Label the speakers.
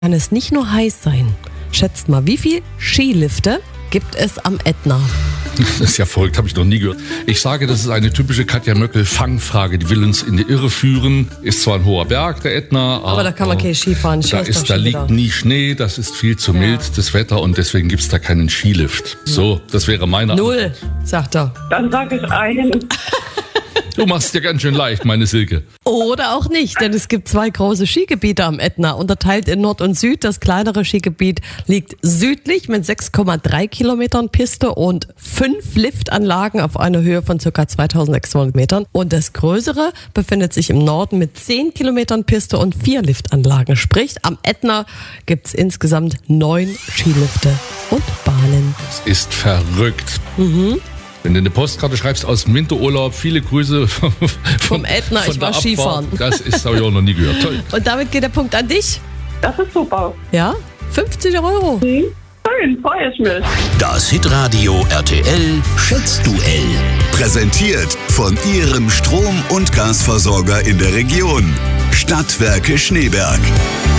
Speaker 1: kann es nicht nur heiß sein. Schätzt mal, wie viel Skilifte gibt es am Ätna?
Speaker 2: Das ist ja verrückt, habe ich noch nie gehört. Ich sage, das ist eine typische Katja Möckel-Fangfrage. Die will uns in die Irre führen. Ist zwar ein hoher Berg, der Ätna,
Speaker 1: Aber da kann man kein Skifahren.
Speaker 2: Da liegt nie Schnee, das ist viel zu mild, das Wetter, und deswegen gibt es da keinen Skilift. So, das wäre meine
Speaker 1: Null,
Speaker 2: Antwort.
Speaker 1: sagt er.
Speaker 3: Dann sage ich einen.
Speaker 2: Du machst es dir ganz schön leicht, meine Silke.
Speaker 1: Oder auch nicht, denn es gibt 2 große Skigebiete am Ätna, unterteilt in Nord und Süd. Das kleinere Skigebiet liegt südlich mit 6,3 Kilometern Piste und 5 Liftanlagen auf einer Höhe von ca. 2600 Metern. Und das größere befindet sich im Norden mit 10 Kilometern Piste und 4 Liftanlagen. Sprich, am Ätna gibt es insgesamt 9 Skilifte und Bahnen.
Speaker 2: Das ist verrückt. Wenn du eine Postkarte schreibst aus dem Winterurlaub, viele Grüße
Speaker 1: vom Ätna, ich war Skifahren.
Speaker 2: Das habe ich auch noch nie gehört. Toll.
Speaker 1: Und damit geht der Punkt an dich.
Speaker 3: Das ist super.
Speaker 1: Ja, 50 Euro.
Speaker 3: Schön, freue ich mich.
Speaker 4: Das Hitradio RTL Schätzduell.
Speaker 5: Präsentiert von Ihrem Strom- und Gasversorger in der Region. Stadtwerke Schneeberg.